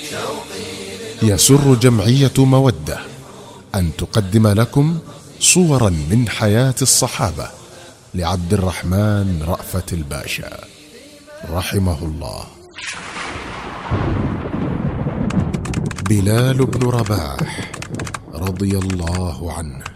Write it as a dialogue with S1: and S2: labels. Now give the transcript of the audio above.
S1: يسر جمعية مودة أن تقدم لكم صورا من حياة الصحابة لعبد الرحمن رأفت الباشا رحمه الله. بلال بن رباح رضي الله عنه